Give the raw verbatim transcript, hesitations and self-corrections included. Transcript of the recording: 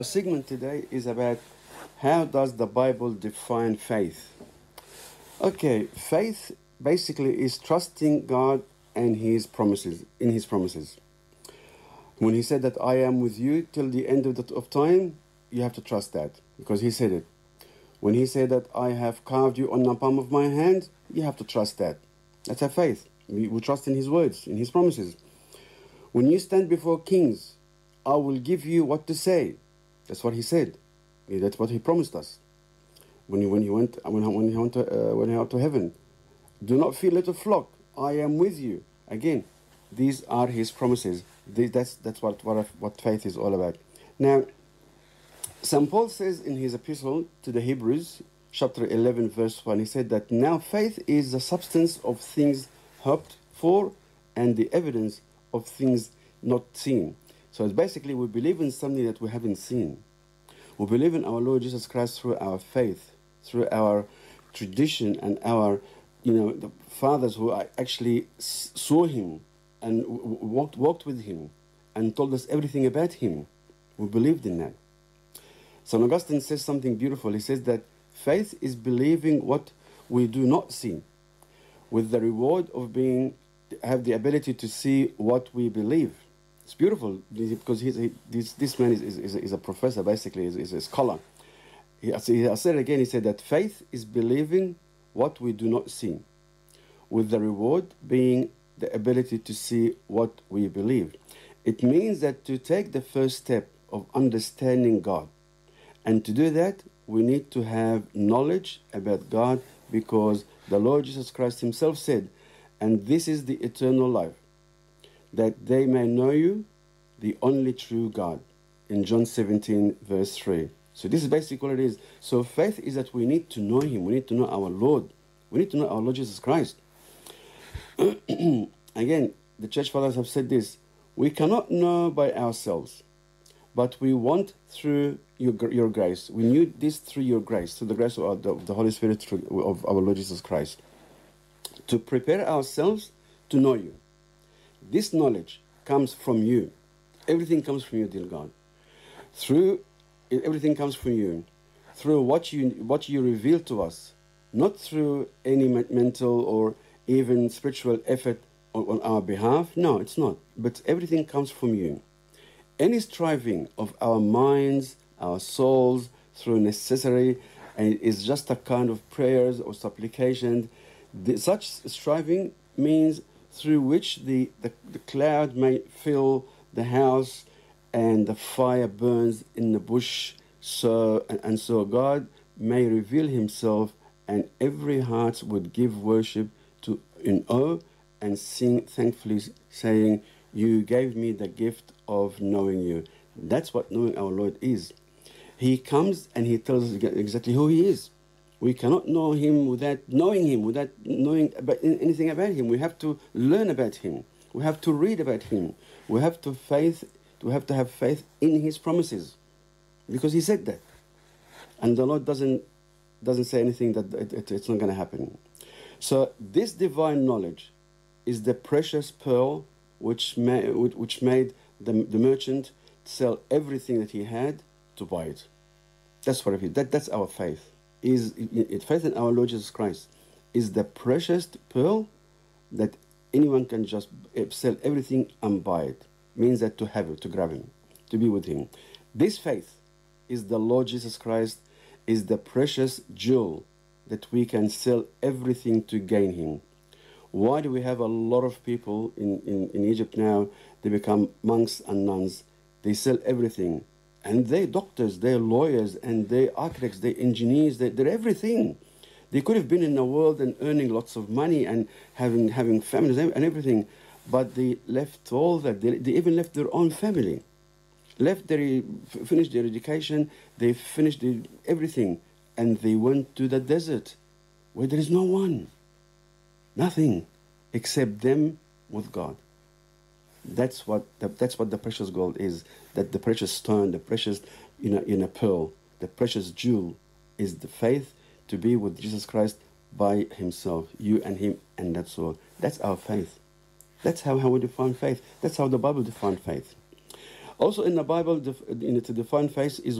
The segment today is about how does the Bible define faith? Okay, faith basically is trusting God and his promises, in his promises. When he said that I am with you till the end of, the, of time, you have to trust that because he said it. When he said that I have carved you on the palm of my hand, you have to trust that. That's our faith. We, we trust in his words, in his promises. When you stand before kings, I will give you what to say. That's what he said. That's what he promised us. When he, when he went when, when he went to, uh, when he went to heaven, do not fear, little flock. I am with you. Again, these are his promises. They, that's that's what what what faith is all about. Now, Saint Paul says in his epistle to the Hebrews, chapter eleven, verse one, he said that now faith is the substance of things hoped for and the evidence of things not seen. So it's basically we believe in something that we haven't seen. We believe in our Lord Jesus Christ through our faith, through our tradition and our, you know, the fathers who actually saw him and walked walked with him and told us everything about him. We believed in that. Saint Augustine says something beautiful. He says that faith is believing what we do not see, with the reward of being have the ability to see what we believe. It's beautiful because he's, he, this, this man is, is, is a professor, basically, is, is a scholar. He, I said it again, he said that faith is believing what we do not see, with the reward being the ability to see what we believe. It means that to take the first step of understanding God, and to do that, we need to have knowledge about God because the Lord Jesus Christ himself said, and this is the eternal life, that they may know you, the only true God, in John seventeen, verse three. So this is basically what it is. So faith is that we need to know him. We need to know our Lord. We need to know our Lord Jesus Christ. Again, the church fathers have said this. We cannot know by ourselves, but we want through your, your grace. We knew this through your grace, through the grace of the, the Holy Spirit through, of our Lord Jesus Christ, to prepare ourselves to know you. This knowledge comes from you. Everything comes from you, dear God. Through everything comes from you, through what you what you reveal to us, not through any mental or even spiritual effort on, on our behalf. No, it's not. But everything comes from you. Any striving of our minds, our souls, through necessary, and is just a kind of prayers or supplication. The, such striving means through which the, the, the cloud may fill the house and the fire burns in the bush, so and, and so God may reveal himself and every heart would give worship to in awe and sing thankfully, saying, you gave me the gift of knowing you. That's what knowing our Lord is. He comes and he tells us exactly who he is. We cannot know him without knowing him, without knowing about anything about him. We have to learn about him. We have to read about him. We have to faith. We have to have faith in his promises, because he said that. And the Lord doesn't doesn't say anything that it, it, it's not going to happen. So this divine knowledge is the precious pearl which ma- which made the the merchant sell everything that he had to buy it. That's what it is. That that's our faith. Is it, faith in our Lord Jesus Christ is the precious pearl that anyone can just sell everything and buy it. Means that to have it, to grab him, to be with him. This faith is the Lord Jesus Christ, is the precious jewel that we can sell everything to gain him. Why do we have a lot of people in, in, in Egypt now? They become monks and nuns. They sell everything. And they're doctors, they're lawyers, and they're architects, they're engineers, they're, they're everything. They could have been in the world and earning lots of money and having having families and everything, but they left all that. They, they even left their own family, left their, finished their education, they finished their, everything, and they went to the desert where there is no one, nothing, except them with God. That's what the, that's what the precious gold is. That the precious stone, the precious, you know, in a pearl, the precious jewel, is the faith to be with Jesus Christ by himself, you and him, and that's all. That's our faith. That's how, how we define faith. That's how the Bible defines faith. Also in the Bible, def- you know, to define faith is